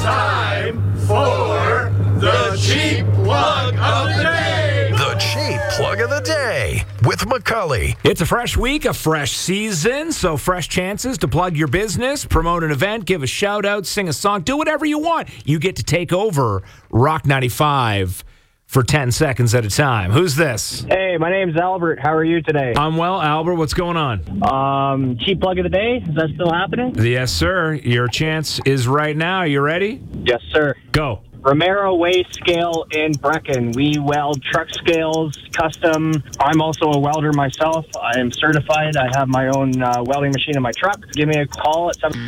time for the Cheap Plug of the Day. The Cheap Plug of the Day with McCully. It's a fresh week, a fresh season, so fresh chances to plug your business, promote an event, give a shout out, sing a song, do whatever you want. You get to take over Rock 95 for 10 seconds at a time. Who's this? Hey, my name's Albert. How are you today? I'm well, Albert. What's going on? Cheap plug of the day. Is that still happening? Yes, sir. Your chance is right now. You ready? Yes, sir. Go. Romero Waste Scale in Brecken. We weld truck scales, custom. I'm also a welder myself. I am certified. I have my own welding machine in my truck. Give me a call at 7.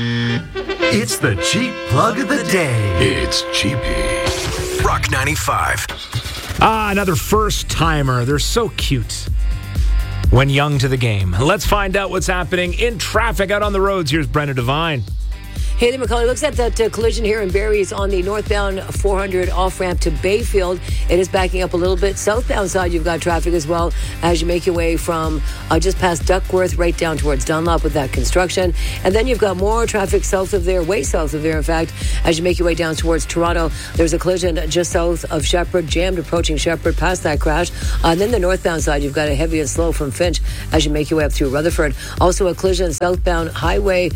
It's the Cheap Plug of the Day. It's Cheapy. Rock 95. Another first-timer. They're so cute when young to the game. Let's find out what's happening in traffic out on the roads. Here's Brenda Devine. Hey there, McCully. Looks at that collision here in Barrie. It's on the northbound 400 off-ramp to Bayfield. It is backing up a little bit. Southbound side, you've got traffic as well as you make your way from just past Duckworth right down towards Dunlop with that construction. And then you've got more traffic south of there, way south of there, in fact, as you make your way down towards Toronto. There's a collision just south of Shepherd, jammed approaching Shepherd past that crash. And then the northbound side, you've got a heavy and slow from Finch as you make your way up through Rutherford. Also a collision southbound Highway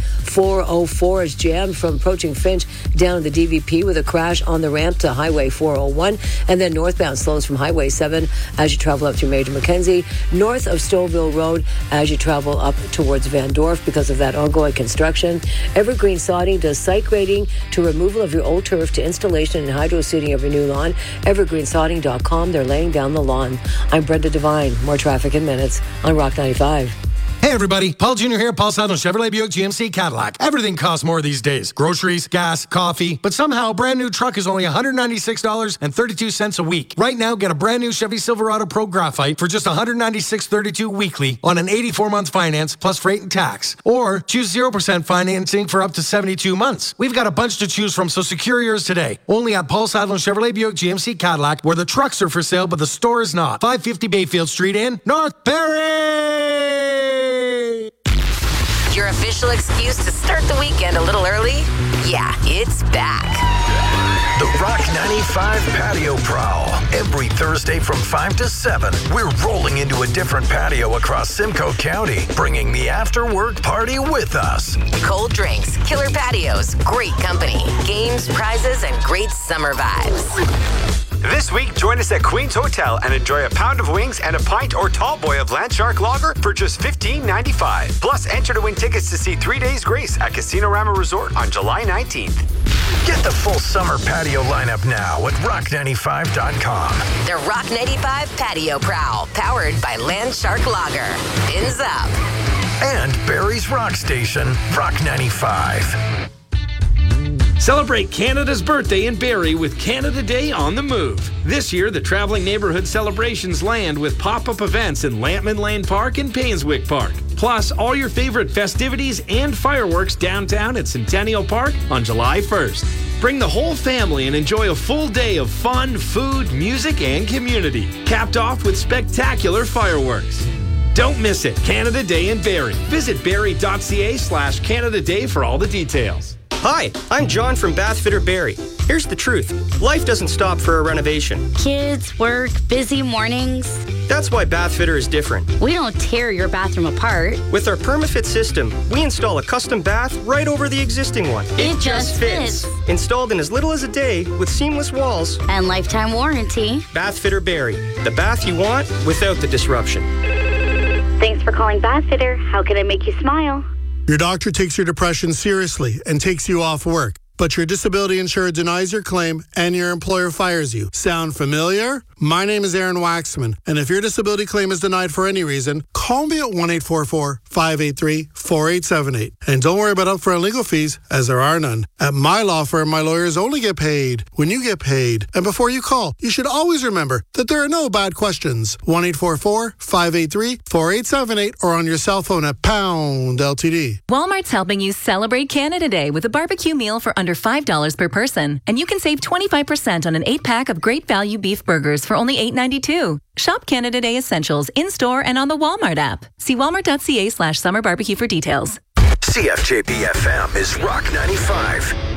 404 is jammed from approaching Finch down to the DVP with a crash on the ramp to Highway 401, and then northbound slows from Highway 7 as you travel up through Major Mackenzie, north of Stouffville Road as you travel up towards Van Dorp because of that ongoing construction. Evergreen Sodding does site grading to removal of your old turf to installation and hydro seeding of your new lawn. Evergreensodding.com. They're laying down the lawn. I'm Brenda Devine. More traffic in minutes on Rock 95. Hey everybody, Paul Jr. here, Paul Southern Chevrolet Buick GMC Cadillac. Everything costs more these days. Groceries, gas, coffee. But somehow a brand new truck is only $196.32 a week. Right now, get a brand new Chevy Silverado Pro Graphite for just $196.32 weekly on an 84-month finance plus freight and tax. Or choose 0% financing for up to 72 months. We've got a bunch to choose from, so secure yours today. Only at Paul Sadler Chevrolet Buick GMC Cadillac, where the trucks are for sale but the store is not. 550 Bayfield Street in North Barrie! Your official excuse to start the weekend a little early? Yeah, it's back. The Rock 95 Patio Prowl. Every Thursday from 5 to 7, we're rolling into a different patio across Simcoe County, bringing the after-work party with us. Cold drinks, killer patios, great company, games, prizes, and great summer vibes. This week, join us at Queen's Hotel and enjoy a pound of wings and a pint or tall boy of Landshark Lager for just $15.95. Plus, enter to win tickets to see 3 Days Grace at Casino Rama Resort on July 19th. Get the full summer patio lineup now at rock95.com. The Rock 95 Patio Prowl, powered by Landshark Lager. Fins up. And Barrie's Rock Station, Rock 95. Celebrate Canada's birthday in Barrie with Canada Day on the Move. This year, the Traveling Neighborhood celebrations land with pop-up events in Lampman Lane Park and Painswick Park. Plus, all your favorite festivities and fireworks downtown at Centennial Park on July 1st. Bring the whole family and enjoy a full day of fun, food, music, and community. Capped off with spectacular fireworks. Don't miss it. Canada Day in Barrie. Visit barrie.ca/Canada Day for all the details. Hi, I'm John from Bathfitter Barrie. Here's the truth. Life doesn't stop for a renovation. Kids, work, busy mornings. That's why Bathfitter is different. We don't tear your bathroom apart. With our PermaFit system, we install a custom bath right over the existing one. It just fits. Installed in as little as a day with seamless walls. And lifetime warranty. Bathfitter Barrie. The bath you want without the disruption. Thanks for calling Bathfitter. How can I make you smile? Your doctor takes your depression seriously and takes you off work, but your disability insurer denies your claim and your employer fires you. Sound familiar? My name is Aaron Waxman, and if your disability claim is denied for any reason, call me at 1-844-583-4878. And don't worry about upfront legal fees, as there are none. At my law firm, my lawyers only get paid when you get paid. And before you call, you should always remember that there are no bad questions. 1-844-583-4878 or on your cell phone at pound LTD. Walmart's helping you celebrate Canada Day with a barbecue meal for under $5 per person. And you can save 25% on an 8-pack of great value beef burgers for only $8.92. Shop Canada Day Essentials in-store and on the Walmart app. See walmart.ca/summer barbecue for details. CFJP FM is Rock 95.